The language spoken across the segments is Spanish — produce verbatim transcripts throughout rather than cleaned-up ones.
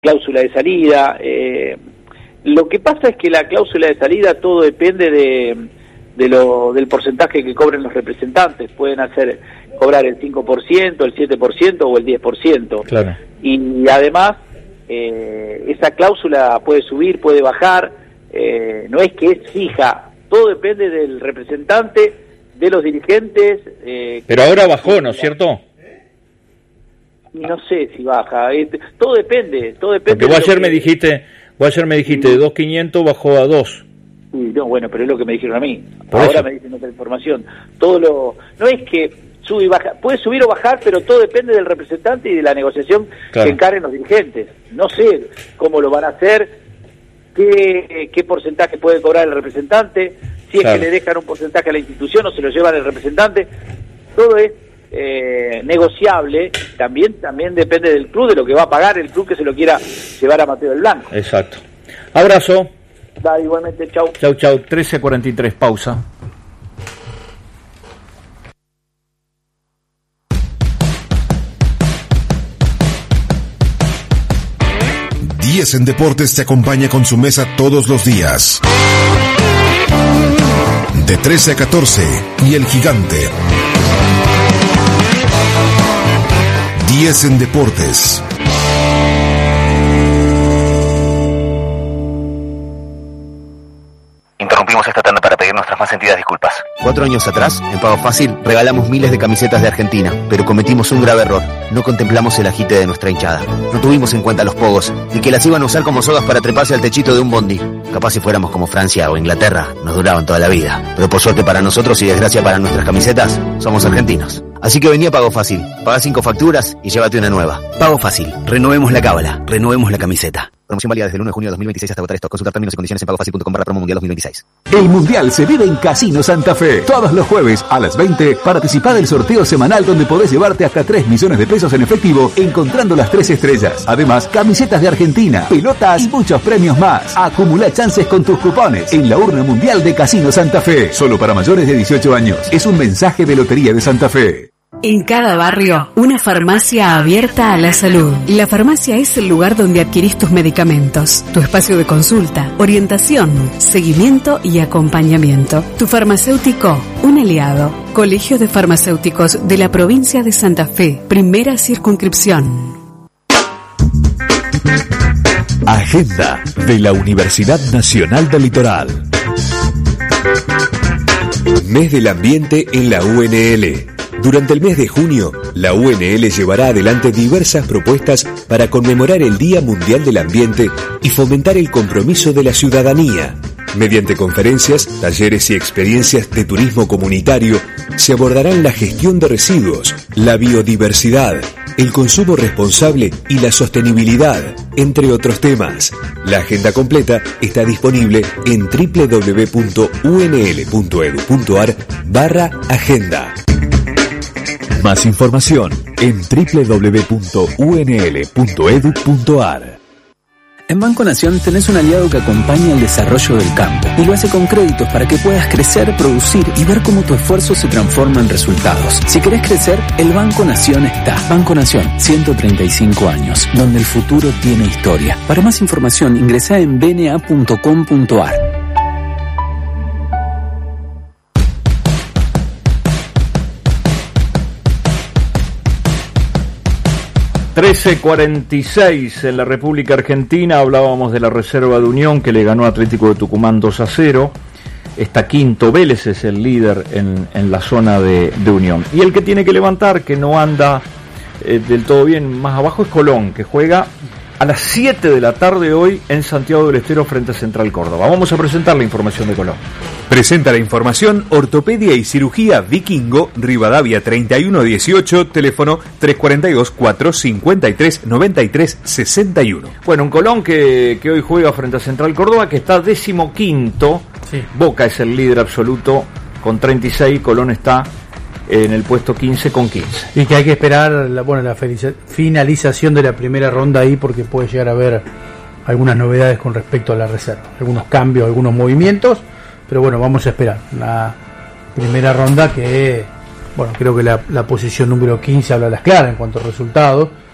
cláusula de salida. Eh, lo que pasa es que la cláusula de salida todo depende de, de lo, del porcentaje que cobren los representantes. Pueden hacer cobrar el cinco por ciento, el siete por ciento o el diez por ciento. Claro. Y además, eh, esa cláusula puede subir, puede bajar, eh, no es que es fija, todo depende del representante, de los dirigentes. Eh, Pero ahora bajó, ¿no es cierto? No sé si baja, eh, todo depende, todo depende. Porque vos de ayer que... me dijiste, vos ayer me dijiste de dos mil quinientos bajó a dos. Uy, no, bueno, pero es lo que me dijeron a mí. Por Ahora eso. me dicen otra información. Todo lo, no es que sube y baja, puede subir o bajar, pero todo depende del representante y de la negociación Claro. que encarguen los dirigentes. No sé cómo lo van a hacer, qué, qué porcentaje puede cobrar el representante, si es Claro. que le dejan un porcentaje a la institución o se lo llevan el representante. Todo es eh, negociable, también también depende del club, de lo que va a pagar el club que se lo quiera llevar a Mateo del Blanco. Exacto. Abrazo. Da, igualmente, chau. Chau, chau. trece cuarenta y tres, pausa. diez en Deportes te acompaña con su mesa todos los días. De trece a catorce, y El Gigante. diez en Deportes. Interrumpimos esta tanda para pedir nuestras más sentidas disculpas. Cuatro años atrás, en Pago Fácil, regalamos miles de camisetas de Argentina, pero cometimos un grave error. No contemplamos el agite de nuestra hinchada. No tuvimos en cuenta los pogos, y que las iban a usar como sogas para treparse al techito de un bondi. Capaz si fuéramos como Francia o Inglaterra, nos duraban toda la vida. Pero por suerte para nosotros y desgracia para nuestras camisetas, somos argentinos. Así que vení a Pago Fácil, paga cinco facturas y llévate una nueva. Pago Fácil, renovemos la cábala, renovemos la camiseta. Promoción válida desde el uno de junio de dos mil veintiséis hasta agotar stock. Consultar términos y condiciones en pagofacil punto com barra promo mundial dos mil veintiséis. El Mundial se vive en Casino Santa Fe. Todos los jueves a las veinte, participa del sorteo semanal donde podés llevarte hasta tres millones de pesos en efectivo encontrando las tres estrellas. Además, camisetas de Argentina, pelotas y muchos premios más. Acumula chances con tus cupones en la urna mundial de Casino Santa Fe. Solo para mayores de dieciocho años. Es un mensaje de Lotería de Santa Fe. En cada barrio, una farmacia abierta a la salud. La farmacia es el lugar donde adquirís tus medicamentos, tu espacio de consulta, orientación, seguimiento y acompañamiento. Tu farmacéutico, un aliado. Colegio de Farmacéuticos de la provincia de Santa Fe, primera circunscripción. Agenda de la Universidad Nacional del Litoral. Mes del Ambiente en la U N L. Durante el mes de junio, la U N L llevará adelante diversas propuestas para conmemorar el Día Mundial del Ambiente y fomentar el compromiso de la ciudadanía. Mediante conferencias, talleres y experiencias de turismo comunitario, se abordarán la gestión de residuos, la biodiversidad, el consumo responsable y la sostenibilidad, entre otros temas. La agenda completa está disponible en doble u doble u doble u punto u n l punto e d u punto a r barra agenda. Más información en doble u doble u doble u punto u n l punto e d u punto a r. En Banco Nación tenés un aliado que acompaña el desarrollo del campo y lo hace con créditos para que puedas crecer, producir y ver cómo tu esfuerzo se transforma en resultados. Si querés crecer, el Banco Nación está. Banco Nación, ciento treinta y cinco años, donde el futuro tiene historia. Para más información, ingresá en b n a punto com punto a r. trece cuarenta y seis en la República Argentina. Hablábamos de la reserva de Unión que le ganó a Atlético de Tucumán dos a cero. Está quinto, Vélez es el líder en, en la zona de, de Unión. Y el que tiene que levantar, que no anda eh, del todo bien más abajo, es Colón, que juega a las siete de la tarde hoy en Santiago del Estero frente a Central Córdoba. Vamos a presentar la información de Colón. Presenta la información Ortopedia y Cirugía Vikingo, Rivadavia treinta y uno dieciocho, teléfono tres cuatro dos, cuatro cinco tres, nueve tres seis uno. Bueno, un Colón que, que hoy juega frente a Central Córdoba, que está decimoquinto. Sí. Boca es el líder absoluto con treinta y seis, Colón está en el puesto quince con quince. Y que hay que esperar la, bueno, la finalización de la primera ronda ahí, porque puede llegar a haber algunas novedades con respecto a la reserva, algunos cambios, algunos movimientos. Pero bueno, vamos a esperar la primera ronda que, bueno, creo que la, la posición número quince habla a las claras en cuanto a resultados.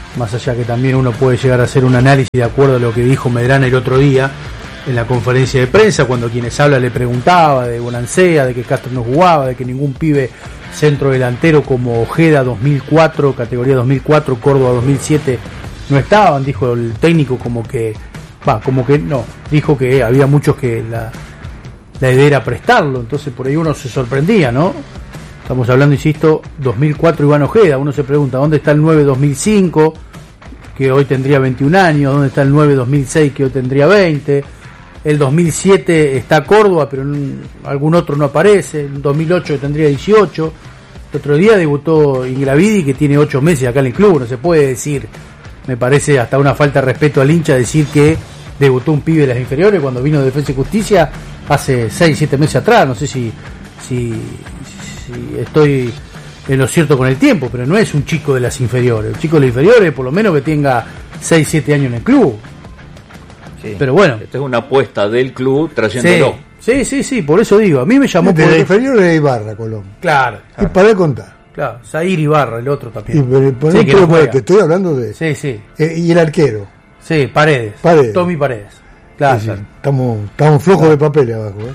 más allá que también uno puede llegar a hacer un análisis de acuerdo a lo que dijo Medrana el otro día en la conferencia de prensa, cuando quienes habla le preguntaba de Bonancea, de que Castro no jugaba, de que ningún pibe centro delantero como Ojeda dos mil cuatro, categoría dos mil cuatro, Córdoba dos mil siete no estaban. Dijo el técnico como que, va, como que no, dijo que había muchos que la, la idea era prestarlo, entonces por ahí uno se sorprendía, ¿no? Estamos hablando, insisto, dos mil cuatro Iván Ojeda, uno se pregunta, ¿dónde está el nueve dos mil cinco, que hoy tendría veintiún años? ¿Dónde está el nueve dos mil seis, que hoy tendría veinte? El dos mil siete está Córdoba, pero en algún otro no aparece. El dos mil ocho tendría dieciocho. El otro día debutó Ingravidi, que tiene ocho meses acá en el club. No se puede decir, me parece hasta una falta de respeto al hincha decir que debutó un pibe de las inferiores cuando vino de Defensa y Justicia hace seis siete meses atrás. No sé si, si, si estoy en lo cierto con el tiempo, pero no es un chico de las inferiores. El chico de las inferiores, por lo menos que tenga seis siete años en el club. Sí. Pero bueno, esta es una apuesta del club trayéndolo. Sí, sí, sí, sí, por eso digo, a mí me llamó de por la inferior de Ibarra, Colón. Claro, claro. Y para de contar. Claro, Zair Ibarra, el otro también. Y, pero, pero, sí, no, pero, pero, te estoy hablando de. Sí, sí. Eh, y el arquero. Sí, Paredes. Paredes. Tommy Paredes. Claro. Sí, sí. Estamos, estamos flojos claro. de papel abajo, ¿eh?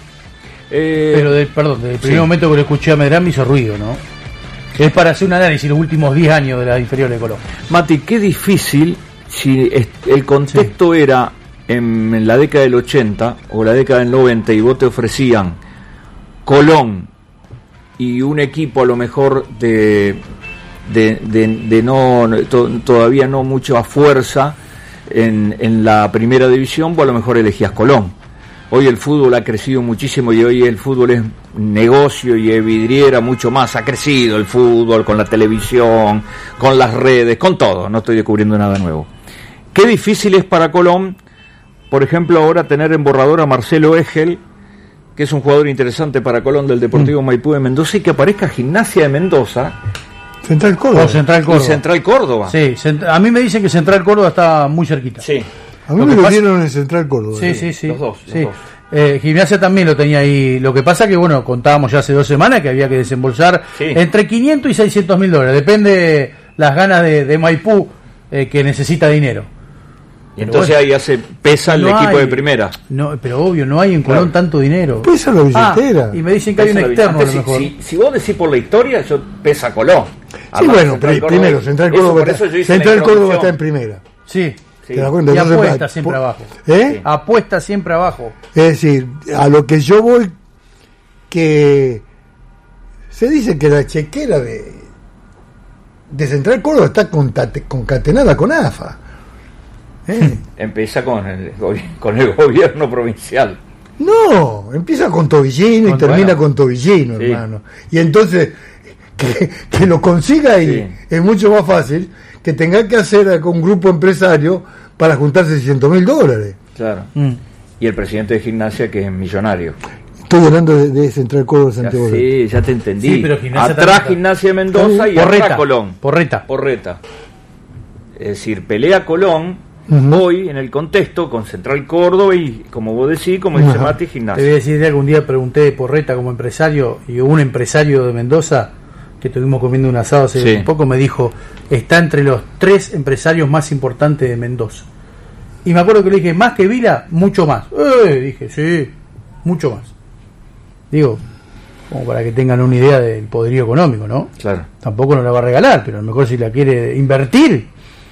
eh pero, de, perdón, desde el primer sí. momento que lo escuché a Medrano me hizo ruido, ¿no? Es para hacer un análisis de los últimos diez años de la inferior de Colón. Mati, qué difícil si el contexto sí. era en la década del ochenta o la década del noventa y vos te ofrecían Colón y un equipo a lo mejor de de, de, de no to, todavía no mucha fuerza en, en la primera división, vos a lo mejor elegías Colón. Hoy el fútbol ha crecido muchísimo y hoy el fútbol es negocio y es vidriera mucho más. Ha crecido el fútbol con la televisión, con las redes, con todo. No estoy descubriendo nada nuevo. Qué difícil es para Colón, por ejemplo, ahora tener en borrador a Marcelo Egel, que es un jugador interesante para Colón del Deportivo mm. Maipú de Mendoza, y que aparezca Gimnasia de Mendoza. Central Córdoba. O Central Córdoba. Y Central Córdoba. Sí, a mí me dicen que Central Córdoba está muy cerquita. Sí. A mí lo me lo pasa... dieron en Central Córdoba. Sí, sí, sí. Los dos. Los sí. dos. Eh, Gimnasia también lo tenía ahí. Lo que pasa que, bueno, contábamos ya hace dos semanas que había que desembolsar sí. entre quinientos y seiscientos mil dólares. Depende las ganas de, de Maipú eh, que necesita dinero. Y entonces bueno, ahí hace pesa el no equipo hay, de primera. No, pero obvio, no hay en Colón claro. tanto dinero. Pesa la billetera. Ah, y me dicen que pesa hay un externo a lo mejor. Si, si, si vos decís por la historia, yo pesa Colón. Sí, bueno, Central primero, Córdoba, Central Córdoba, eso, está, Central Córdoba está en primera. Sí. Sí. ¿Te das cuenta? Y Entonces, apuesta siempre por, abajo. ¿Eh? Sí. Apuesta siempre abajo. Es decir, a lo que yo voy, que se dice que la chequera de, de Central Córdoba está concatenada con A F A. ¿Eh? Empieza con el, con el gobierno provincial. No, empieza con Tobillino con, y termina bueno, con Tobillino, sí. hermano. Y entonces, que, que lo consiga y sí. es mucho más fácil que tenga que hacer con un grupo empresario para juntar seiscientos mil dólares. Claro. Mm. Y el presidente de Gimnasia, que es millonario. Estoy hablando de, de Central Córdoba Santiago. Ya, sí, ya te entendí. Sí, pero Gimnasia atrás Gimnasia de Mendoza y Porreta, atrás Colón. Porreta. Porreta. Es decir, pelea Colón uh-huh. hoy en el contexto con Central Córdoba y, como vos decís, como dice uh-huh. Mati, Gimnasia. Te voy a decir que algún día pregunté de Porreta como empresario y un empresario de Mendoza que estuvimos comiendo un asado hace sí. un poco me dijo, está entre los tres empresarios más importantes de Mendoza. Y me acuerdo que le dije, más que Vila, mucho más. Eh, dije, sí, mucho más. Digo, como para que tengan una idea del poderío económico, ¿no? Claro. Tampoco nos la va a regalar, pero a lo mejor si la quiere invertir,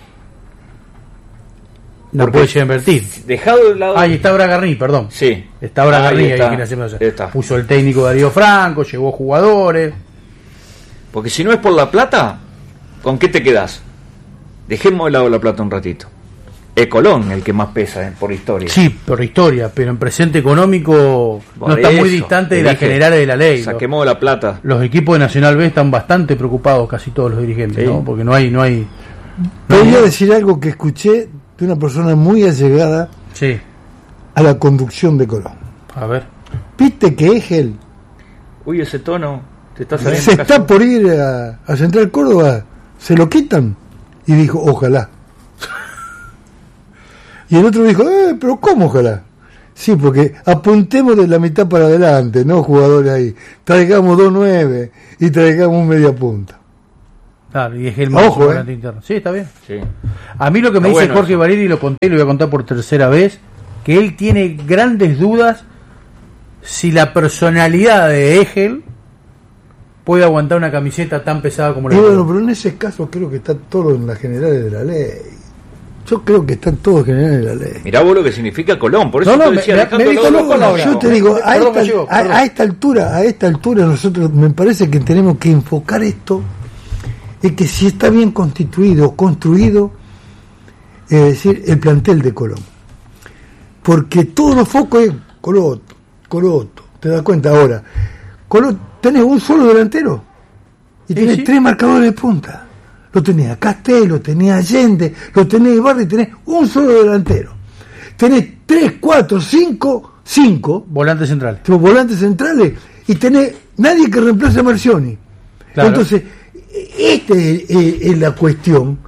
la Porque puede llegar a invertir. Dejado de lado. Ahí está Bragarni, perdón. Sí. Está Bragarni ahí, ahí, ahí está. Puso el técnico Darío Franco, llevó jugadores. Porque si no es por la plata, ¿con qué te quedás? Dejemos de lado la plata un ratito. Es Colón el que más pesa eh, por historia. Sí, por historia, pero en presente económico por no está eso, muy distante de las generales de la ley. Saquemos la plata. Los equipos de Nacional B están bastante preocupados, casi todos los dirigentes, sí. ¿no? Porque no hay, no hay. No Voy hay... a decir algo que escuché de una persona muy allegada sí. a la conducción de Colón. A ver. ¿Viste que Egel? Uy, ese tono. Te está se está caso. por ir a, a Central Córdoba, se lo quitan. Y dijo, ojalá. Y el otro dijo, eh, pero ¿cómo ojalá? Sí, porque apuntemos de la mitad para adelante, no jugadores ahí. Traigamos dos nueve y traigamos un media punta. Claro, y es el Ojo, volante eh. interno. Sí, está bien. Sí. A mí lo que me Está dice bueno Jorge eso. Barili, y lo conté y lo voy a contar por tercera vez, que él tiene grandes dudas si la personalidad de Egel puede aguantar una camiseta tan pesada como la Y de bueno, pero en ese caso creo que está todo en las generales de la ley. Yo creo que están todos generales de la ley. Mirá vos lo que significa Colón, por eso No, no, te me- decía, me- dejando me los dijo dos no, palabras. Yo te digo, a Perdón, esta, Gallego, a, perdón. a esta altura, a esta altura nosotros me parece que tenemos que enfocar esto es que si está bien constituido, construido, es decir, el plantel de Colón. Porque todos los focos es Coloto, Coloto, te das cuenta ahora. Colón, tenés un solo delantero y tenés sí. tres marcadores de punta. Lo tenés a Castelo, tenés a Allende, lo tenés a Ibarra y tenés un solo delantero. Tenés tres, cuatro, cinco, cinco volantes centrales. volantes centrales y tenés nadie que reemplace a Marcioni. Claro. Entonces, esta es, es- es la cuestión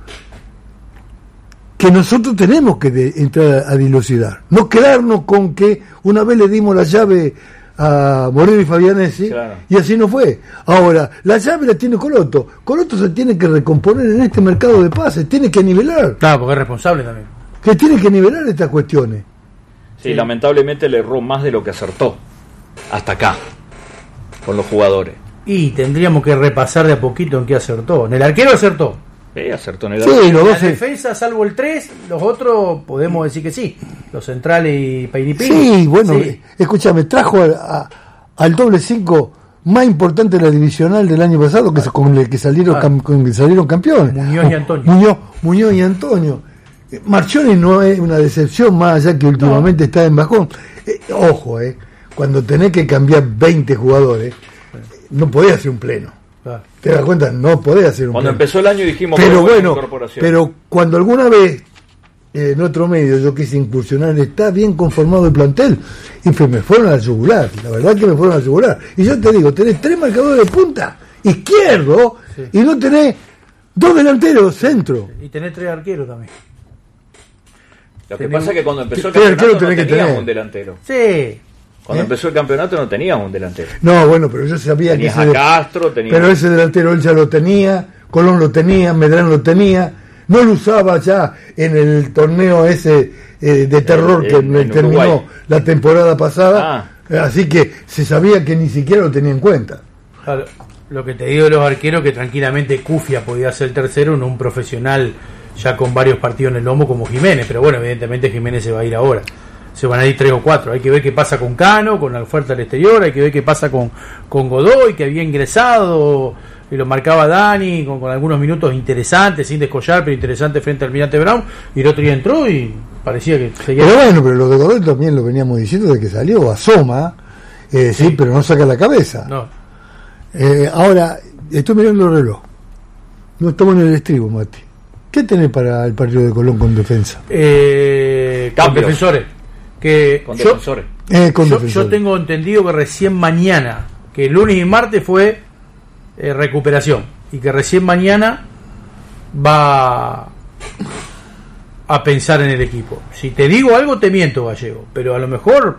que nosotros tenemos que de- entrar a dilucidar. No quedarnos con que una vez le dimos la llave a Moreno y Fabianesi, Claro. y así no fue. Ahora, la llave la tiene Coloto. Coloto se tiene que recomponer en este mercado de pases, tiene que nivelar, Claro, porque es responsable también. que tiene que nivelar estas cuestiones. Sí, lamentablemente le erró más de lo que acertó. Hasta acá. Con los jugadores. Y tendríamos que repasar de a poquito en qué acertó. En el arquero acertó. Eh, acertó en el Sí, arco. los La dos se- defensa, salvo el tres, los otros podemos decir que sí. Los centrales y Painipini. Sí, bueno, Sí. eh, escúchame, trajo al, a- al doble cinco más importante de la divisional del año pasado, que es con el que salieron, Ah. cam- con el que salieron campeones. Muñoz y Antonio. Muñoz, Muñoz y Antonio. Eh, Marchioni no es una decepción, más allá que últimamente está en bajón. Eh, ojo, eh, cuando tenés que cambiar veinte jugadores, no podés hacer un pleno. Claro. ¿Te das cuenta? No podés hacer un Cuando pleno. empezó el año dijimos Pero que fue bueno, incorporación. pero cuando alguna vez eh, en otro medio yo quise incursionar, está bien conformado el plantel, y pues me fueron a la yugular, la verdad que me fueron a la yugular. Y yo te digo, tenés tres marcadores de punta, izquierdo, Sí. y no tenés dos delanteros, centro. Y tener tres arqueros también. Lo que tenemos- pasa es que cuando empezó el Sí, arquero campeonato no tenés que teníamos tener. un delantero. Sí. Cuando ¿Eh? empezó el campeonato no teníamos un delantero. No, bueno, pero yo sabía Tenías que a ese, Castro, tenías... pero ese delantero él ya lo tenía, Colón lo tenía, Medrano lo tenía, no lo usaba ya en el torneo ese eh, de terror En- que en- me en terminó Uruguay. la temporada pasada, Ah. así que se sabía que ni siquiera lo tenía en cuenta. Claro, lo que te digo de los arqueros, que tranquilamente Cufia podía ser el tercero, no un profesional ya con varios partidos en el lomo como Jiménez, pero bueno, evidentemente Jiménez se va a ir ahora. Se van a ir tres o cuatro. Hay que ver qué pasa con Cano, con la oferta al exterior, hay que ver qué pasa con, con Godoy, que había ingresado y lo marcaba Dani, con, con algunos minutos interesantes, sin descollar, pero interesantes frente al Almirante Brown, y el otro día entró y parecía que seguía... Pero bueno, pero lo de Godoy también lo veníamos diciendo de que salió, asoma, eh, sí, pero no saca la cabeza. No, Eh, ahora, estoy mirando el reloj. No estamos en el estribo, Mati. ¿Qué tenés para el partido de Colón con defensa? eh, con Cambios. defensores. Que Con yo- defensores. Eh, con yo, defensores. yo tengo entendido que recién mañana, que el lunes y martes fue eh, recuperación, y que recién mañana va a pensar en el equipo. Si te digo algo, te miento, Gallego, pero a lo mejor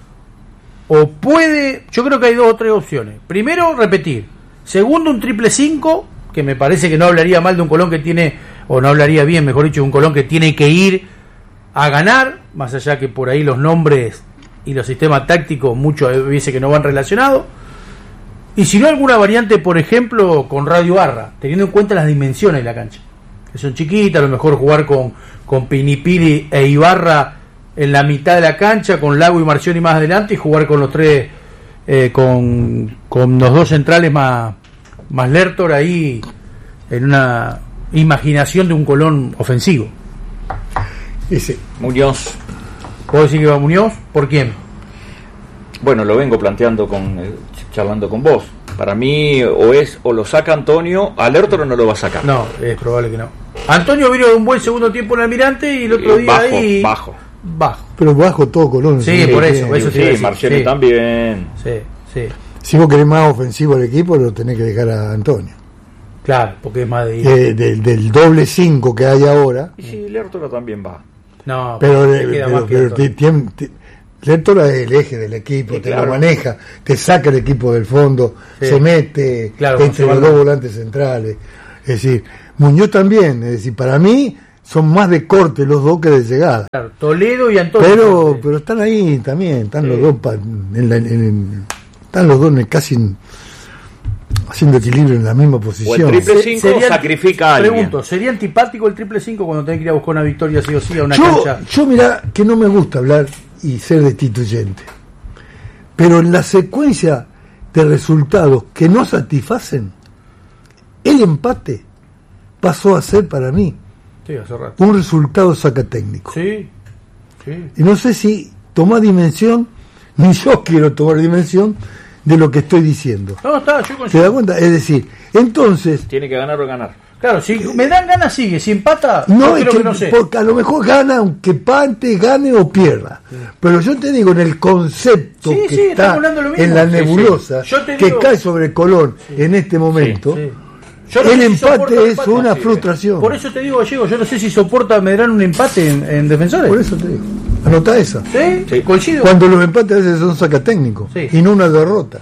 o puede, yo creo que hay dos o tres opciones. Primero, repetir. Segundo, un triple cinco, que me parece que no hablaría mal de un Colón que tiene, o no hablaría bien, mejor dicho, de un Colón que tiene que ir a ganar, más allá que por ahí los nombres y los sistemas tácticos muchos veces que no van relacionados. Y si no, alguna variante, por ejemplo, con Radio Barra, teniendo en cuenta las dimensiones de la cancha, que son chiquitas, a lo mejor jugar con, con Pinipili e Ibarra en la mitad de la cancha, con Lago y Marcioni más adelante, y jugar con los tres, eh, con, con los dos centrales más, más Lertor ahí, en una imaginación de un Colón ofensivo. Ese. Muñoz. ¿Puedo decir que va Muñoz? ¿Por quién? Bueno, lo vengo planteando con eh, charlando con vos. Para mí o es o lo saca Antonio, al Lertor no lo va a sacar. No, es probable que no. Antonio vino de un buen segundo tiempo en Almirante y el otro Eh, día bajo, ahí bajo. bajo. Pero bajo todo Colón. Sí, ¿sí? por Sí, eso, sí. eso Sí, te iba a decir, Marcioni sí. también. Sí, sí. Si vos querés más ofensivo al equipo, lo tenés que dejar a Antonio. Claro, porque es más de ir. Eh, del, del doble cinco que hay ahora. Y si Lertor también va. No, Pero, te eh, queda pero, más que pero Antonio. ti- tiem- ti- Lertora es el eje del equipo, Sí, te claro. lo maneja, te saca el equipo del fondo, Sí. se mete Claro, entre con los su dos volantes centrales. Es decir, Muñoz también, es decir, para mí son más de corte los dos que de llegada. Claro, Toledo y Antonio. Pero, pero están ahí también, están sí. los dos pa, en la, en, en, están los dos en casi en, haciendo equilibrio en la misma posición. O el triple cinco sería, sacrifica a alguien. Pregunto, ¿sería antipático el triple cinco cuando tenés que ir a buscar una victoria sí o sí a una yo, cancha? Yo mirá que no me gusta hablar y ser destituyente, pero en la secuencia de resultados que no satisfacen, el empate pasó a ser para mí sí, hace rato. un resultado sacatécnico. Sí, sí. Y no sé si toma dimensión, ni yo quiero tomar dimensión de lo que estoy diciendo. No, está, yo ¿Te das cuenta? Es decir, entonces... Tiene que ganar o ganar. Claro, si me dan ganas sigue, si empata, no, es creo que, que no sé. Porque a lo mejor gana, aunque Pante gane o pierda. Sí. Pero yo te digo, en el concepto sí, que sí, está en la nebulosa, sí, sí. que digo... cae sobre Colón sí. en este momento, sí, sí. el no empate si es empate, una sí, frustración. Por eso te digo, Gallego, yo no sé si soporta Medrano un empate en, en Defensores. Por eso te digo. Anota esa. Sí, sí. Coincido. Cuando los empates a veces son sacatécnicos sí. y no una derrota.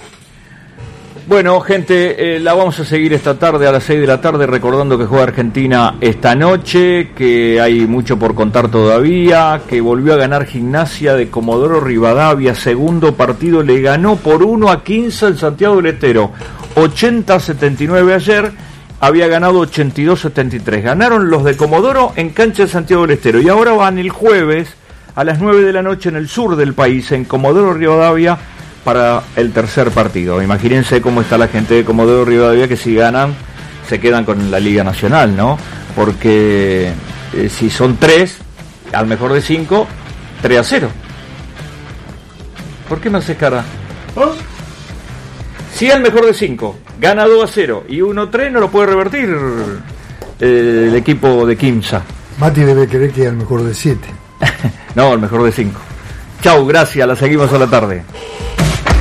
Bueno, gente, eh, la vamos a seguir esta tarde a las seis de la tarde, recordando que juega Argentina esta noche, que hay mucho por contar todavía, que volvió a ganar Gimnasia de Comodoro Rivadavia, segundo partido, le ganó por uno a quince el Santiago del Estero, ochenta a setenta y nueve ayer, había ganado ochenta y dos a setenta y tres, ganaron los de Comodoro en cancha de Santiago del Estero, y ahora van el jueves a las nueve de la noche en el sur del país, en Comodoro Rivadavia, para el tercer partido. Imagínense cómo está la gente de Comodoro Rivadavia, que si ganan se quedan con la Liga Nacional, ¿no? Porque eh, si son tres, al mejor de cinco, tres a cero. ¿Por qué me haces cara? ¿Oh? Si al mejor de cinco gana dos a cero y uno a tres, no lo puede revertir eh, el equipo de Quimsa. Mati debe creer que es al mejor de siete. No, al mejor de cinco. Chau, gracias, la seguimos a la tarde.